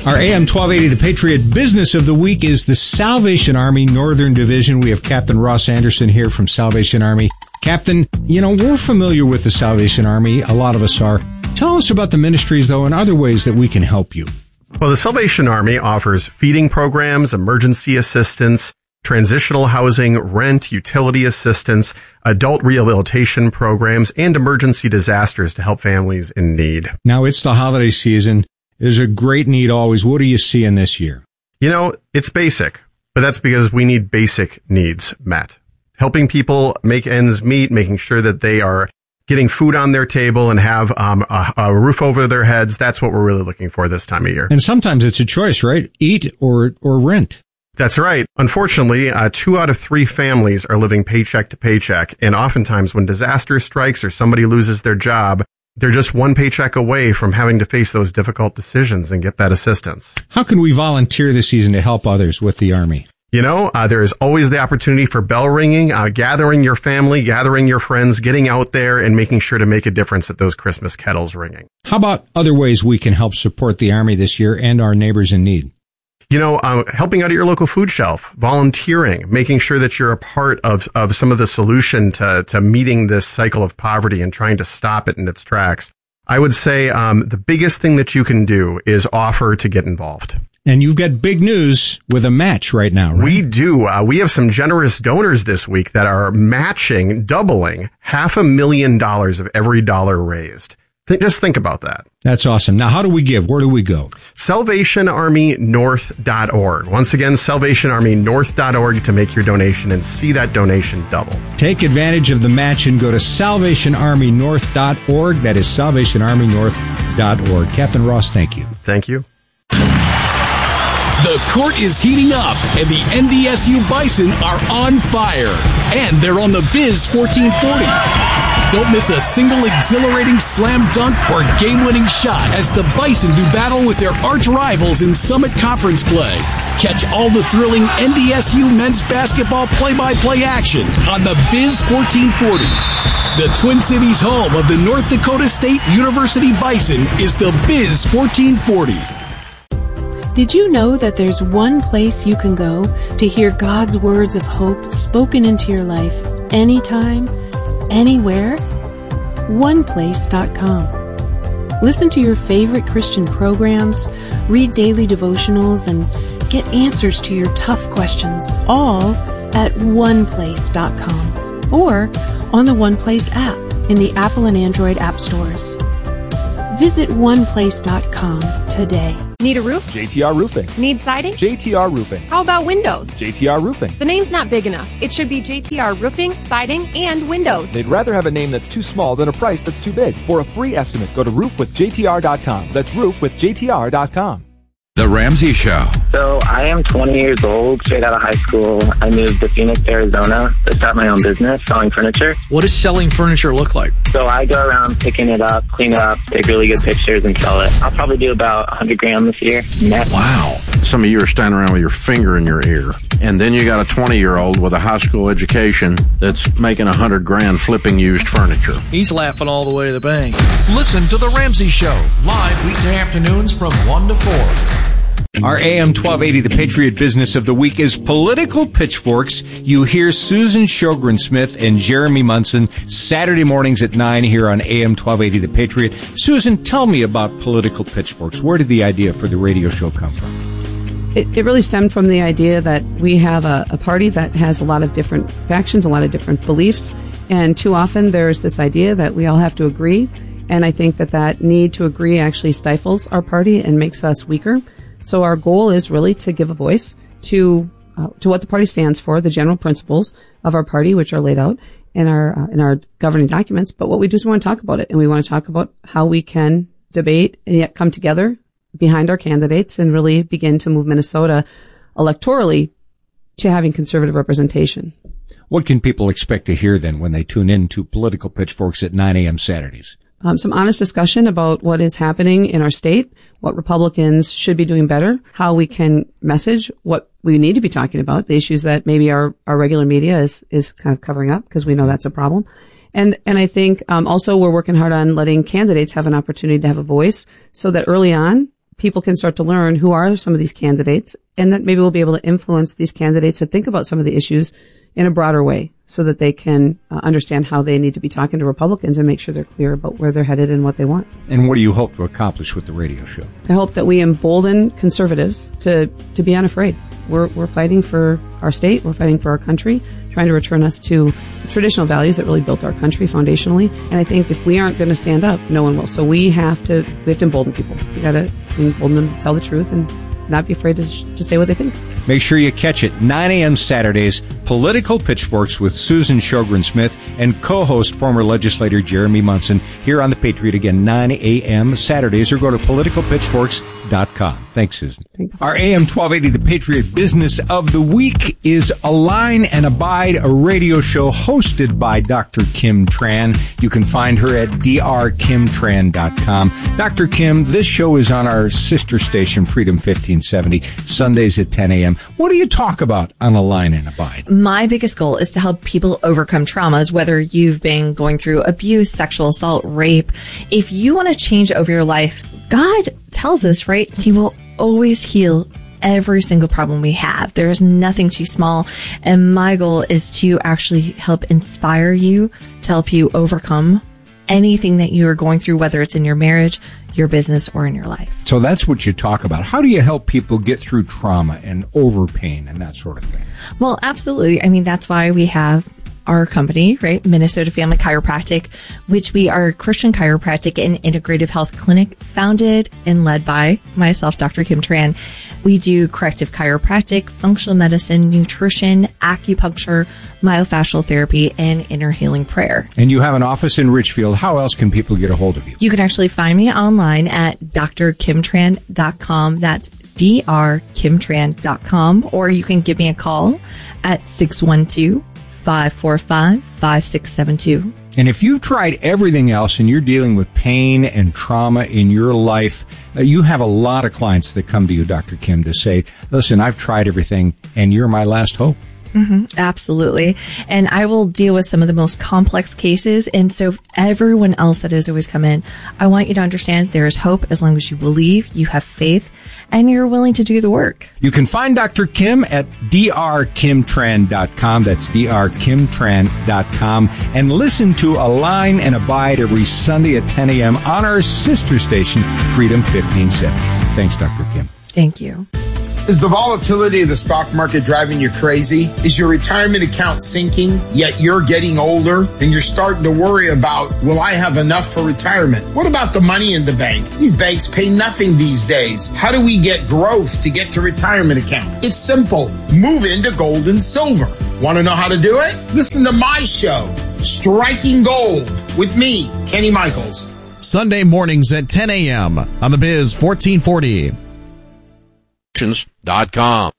Our AM 1280 The Patriot Business of the Week is the Salvation Army Northern Division. We have Captain Ross Anderson here from Salvation Army. Captain, we're familiar with the Salvation Army. A lot of us are. Tell us about the ministries, though, and other ways that we can help you. Well, the Salvation Army offers feeding programs, emergency assistance, transitional housing, rent, utility assistance, adult rehabilitation programs, and emergency disasters to help families in need. Now, it's the holiday season. There's a great need always. What are you seeing this year? It's basic, but that's because we need basic needs met. Helping people make ends meet, making sure that they are getting food on their table and have a roof over their heads. That's what we're really looking for this time of year. And sometimes it's a choice, right? Eat or rent. That's right. Unfortunately, 2 out of 3 families are living paycheck to paycheck. And oftentimes when disaster strikes or somebody loses their job, they're just one paycheck away from having to face those difficult decisions and get that assistance. How can we volunteer this season to help others with the Army? There is always the opportunity for bell ringing, gathering your family, gathering your friends, getting out there and making sure to make a difference at those Christmas kettles ringing. How about other ways we can help support the Army this year and our neighbors in need? Helping out at your local food shelf, volunteering, making sure that you're a part of some of the solution to meeting this cycle of poverty and trying to stop it in its tracks. I would say the biggest thing that you can do is offer to get involved. And you've got big news with a match right now, right? We do. We have some generous donors this week that are doubling $500,000 of every dollar raised. Just think about that. That's awesome. Now, how do we give? Where do we go? SalvationArmyNorth.org. Once again, SalvationArmyNorth.org to make your donation and see that donation double. Take advantage of the match and go to SalvationArmyNorth.org. That is SalvationArmyNorth.org. Captain Ross, thank you. Thank you. The court is heating up, and the NDSU Bison are on fire. And they're on the Biz 1440. Don't miss a single exhilarating slam dunk or game-winning shot as the Bison do battle with their arch rivals in Summit Conference play. Catch all the thrilling NDSU men's basketball play-by-play action on the Biz 1440. The Twin Cities home of the North Dakota State University Bison is the Biz 1440. Did you know that there's one place you can go to hear God's words of hope spoken into your life anytime, anywhere? OnePlace.com. Listen to your favorite Christian programs, read daily devotionals, and get answers to your tough questions, all at OnePlace.com or on the OnePlace app in the Apple and Android app stores. Visit OnePlace.com today. Need a roof? JTR Roofing. Need siding? JTR Roofing. How about windows? JTR Roofing. The name's not big enough. It should be JTR Roofing, Siding, and Windows. They'd rather have a name that's too small than a price that's too big. For a free estimate, go to roofwithjtr.com. That's roofwithjtr.com. The Ramsey Show. So I am 20 years old, straight out of high school. I moved to Phoenix, Arizona to start my own business, selling furniture. What does selling furniture look like? So I go around picking it up, clean it up, take really good pictures, and sell it. I'll probably do about $100,000 this year net. Wow. Some of you are standing around with your finger in your ear. And then you got a 20-year-old with a high school education that's making $100,000 flipping used furniture. He's laughing all the way to the bank. Listen to The Ramsey Show, live weekday afternoons from 1 to 4. Our AM 1280 The Patriot Business of the Week is Political Pitchforks. You hear Susan Sjogren-Smith and Jeremy Munson Saturday mornings at 9 here on AM 1280 The Patriot. Susan, tell me about Political Pitchforks. Where did the idea for the radio show come from? It really stemmed from the idea that we have a party that has a lot of different factions, a lot of different beliefs, and too often there's this idea that we all have to agree, and I think that need to agree actually stifles our party and makes us weaker. So our goal is really to give a voice to what the party stands for, the general principles of our party, which are laid out in our governing documents. But what we do is we want to talk about it, and we want to talk about how we can debate and yet come together behind our candidates and really begin to move Minnesota electorally to having conservative representation. What can people expect to hear then when they tune in to Political Pitchforks at 9 a.m. Saturdays? Some honest discussion about what is happening in our state, what Republicans should be doing better, how we can message what we need to be talking about, the issues that maybe our regular media is kind of covering up because we know that's a problem. And I think also we're working hard on letting candidates have an opportunity to have a voice so that early on people can start to learn who are some of these candidates, and that maybe we'll be able to influence these candidates to think about some of the issues in a broader way so that they can understand how they need to be talking to Republicans and make sure they're clear about where they're headed and what they want. And what do you hope to accomplish with the radio show? I hope that we embolden conservatives to be unafraid. We're fighting for our state. We're fighting for our country, trying to return us to traditional values that really built our country foundationally. And I think if we aren't going to stand up, no one will. So we have to embolden people. We got to embolden them to tell the truth and not be afraid to say what they think. Make sure you catch it 9 a.m. Saturdays, Political Pitchforks with Susan Sjogren-Smith and co-host former legislator Jeremy Munson here on The Patriot again, 9 a.m. Saturdays, or go to politicalpitchforks.com. Thanks, Susan. Thanks. Our AM 1280 The Patriot Business of the Week is Align and Abide, a radio show hosted by Dr. Kim Tran. You can find her at drkimtran.com. Dr. Kim, this show is on our sister station, Freedom 1570, Sundays at 10 a.m. What do you talk about on Align and Abide? My biggest goal is to help people overcome traumas, whether you've been going through abuse, sexual assault, rape. If you want to change over your life, God tells us, right? He will always heal every single problem we have. There is nothing too small. And my goal is to actually help inspire you, to help you overcome anything that you are going through, whether it's in your marriage, your business, or in your life. So that's what you talk about. How do you help people get through trauma and over pain and that sort of thing? Well, absolutely. I mean, that's why we have our company, right? Minnesota Family Chiropractic, which we are a Christian chiropractic and integrative health clinic founded and led by myself, Dr. Kim Tran. We do corrective chiropractic, functional medicine, nutrition, acupuncture, myofascial therapy, and inner healing prayer. And you have an office in Richfield. How else can people get a hold of you? You can actually find me online at drkimtran.com. That's drkimtran.com. Or you can give me a call at 612-545-5672. And if you've tried everything else and you're dealing with pain and trauma in your life, you have a lot of clients that come to you, Dr. Kim, to say, listen, I've tried everything and you're my last hope. Mm-hmm, absolutely. And I will deal with some of the most complex cases. And so everyone else that has always come in, I want you to understand there is hope as long as you believe, you have faith, and you're willing to do the work. You can find Dr. Kim at drkimtran.com. That's drkimtran.com. And listen to Align and Abide every Sunday at 10 a.m. on our sister station, Freedom 1570. Thanks, Dr. Kim. Thank you. Is the volatility of the stock market driving you crazy? Is your retirement account sinking, yet you're getting older and you're starting to worry about, will I have enough for retirement? What about the money in the bank? These banks pay nothing these days. How do we get growth to get to retirement account? It's simple. Move into gold and silver. Want to know how to do it? Listen to my show, Striking Gold, with me, Kenny Michaels. Sunday mornings at 10 a.m. on the Biz 1440. .com.